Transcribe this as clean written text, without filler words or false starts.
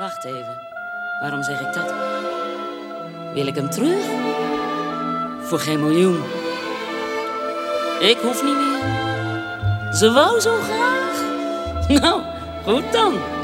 Wacht even. Waarom zeg ik dat? Wil ik hem terug? Voor geen miljoen. Ik hoef niet meer. Ze wou zo graag. Nou, goed dan.